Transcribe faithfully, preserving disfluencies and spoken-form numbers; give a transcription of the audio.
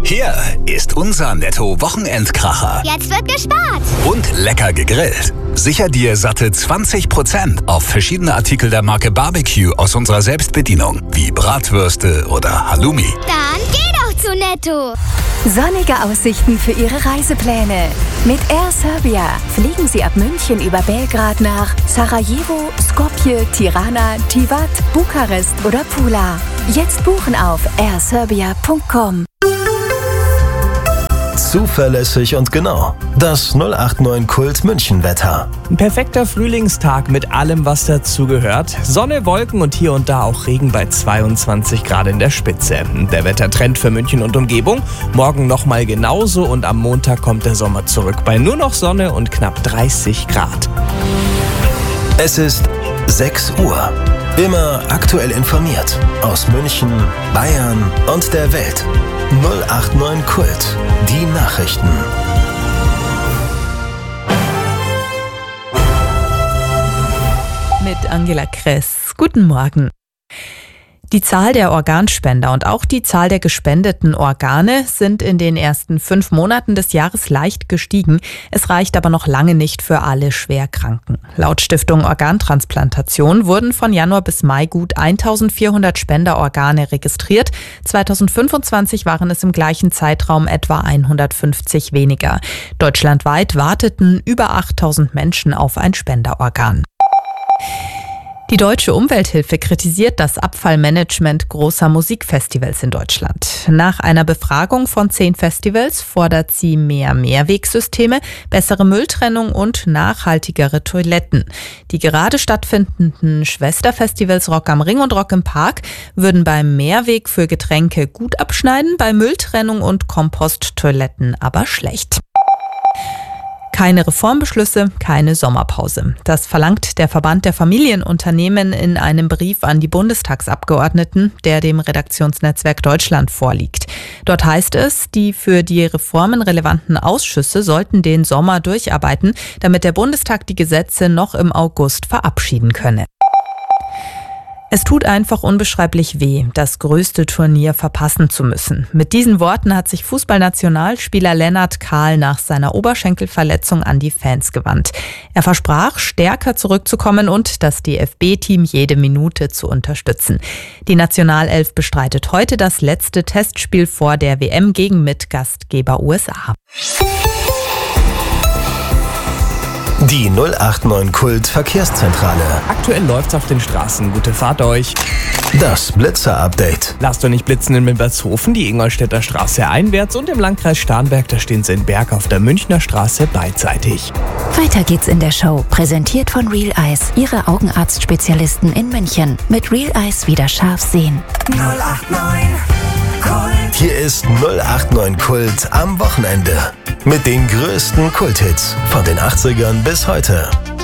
Hier ist unser Netto-Wochenendkracher. Jetzt wird gespart. Und lecker gegrillt. Sicher dir satte zwanzig Prozent auf verschiedene Artikel der Marke Barbecue aus unserer Selbstbedienung, wie Bratwürste oder Halloumi. Dann geh doch zu Netto. Sonnige Aussichten für Ihre Reisepläne. Mit Air Serbia fliegen Sie ab München über Belgrad nach Sarajevo, Skopje, Tirana, Tivat, Bukarest oder Pula. Jetzt buchen auf air serbia punkt com. Zuverlässig und genau. Das null acht neun Kult München Wetter. Ein perfekter Frühlingstag mit allem, was dazugehört. Sonne, Wolken und hier und da auch Regen bei zweiundzwanzig Grad in der Spitze. Der Wettertrend für München und Umgebung. Morgen nochmal genauso und am Montag kommt der Sommer zurück bei nur noch Sonne und knapp dreißig Grad. Es ist sechs Uhr. Immer aktuell informiert. Aus München, Bayern und der Welt. null acht neun Kult. Die Nachrichten. Mit Angela Kress. Guten Morgen. Die Zahl der Organspender und auch die Zahl der gespendeten Organe sind in den ersten fünf Monaten des Jahres leicht gestiegen. Es reicht aber noch lange nicht für alle Schwerkranken. Laut Stiftung Organtransplantation wurden von Januar bis Mai gut eintausendvierhundert Spenderorgane registriert. zweitausendfünfundzwanzig waren es im gleichen Zeitraum etwa hundertfünfzig weniger. Deutschlandweit warteten über achttausend Menschen auf ein Spenderorgan. Die Deutsche Umwelthilfe kritisiert das Abfallmanagement großer Musikfestivals in Deutschland. Nach einer Befragung von zehn Festivals fordert sie mehr Mehrwegsysteme, bessere Mülltrennung und nachhaltigere Toiletten. Die gerade stattfindenden Schwesterfestivals Rock am Ring und Rock im Park würden beim Mehrweg für Getränke gut abschneiden, bei Mülltrennung und Komposttoiletten aber schlecht. Keine Reformbeschlüsse, keine Sommerpause. Das verlangt der Verband der Familienunternehmen in einem Brief an die Bundestagsabgeordneten, der dem Redaktionsnetzwerk Deutschland vorliegt. Dort heißt es, die für die Reformen relevanten Ausschüsse sollten den Sommer durcharbeiten, damit der Bundestag die Gesetze noch im August verabschieden könne. Es tut einfach unbeschreiblich weh, das größte Turnier verpassen zu müssen. Mit diesen Worten hat sich Fußballnationalspieler Lennart Kahl nach seiner Oberschenkelverletzung an die Fans gewandt. Er versprach, stärker zurückzukommen und das D F B-Team jede Minute zu unterstützen. Die Nationalelf bestreitet heute das letzte Testspiel vor der W M gegen Mitgastgeber U S A. Die null acht neun Kult Verkehrszentrale. Aktuell läuft's auf den Straßen. Gute Fahrt euch. Das Blitzer-Update. Lasst euch nicht blitzen in Milbertshofen, die Ingolstädter Straße einwärts und im Landkreis Starnberg, da stehen sie in Berg auf der Münchner Straße beidseitig. Weiter geht's in der Show. Präsentiert von Real Eyes, Ihre Augenarztspezialisten in München. Mit Real Eyes wieder scharf sehen. null acht neun Kult. Hier ist null acht neun Kult am Wochenende. Mit den größten Kulthits von den achtzigern bis heute.